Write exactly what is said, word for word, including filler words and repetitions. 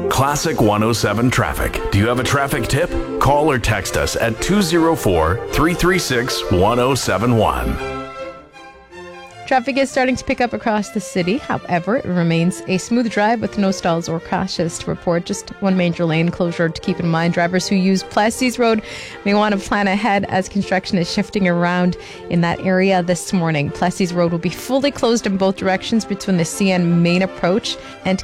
Classic one oh seven Traffic. Do you have a traffic tip? Call or text us at two oh four, three three six, one oh seven one. Traffic is starting to pick up across the city. However, it remains a smooth drive with no stalls or crashes to report. Just one major lane closure to keep in mind. Drivers who use Plessis Road may want to plan ahead as construction is shifting around in that area this morning. Plessis Road will be fully closed in both directions between the C N main approach and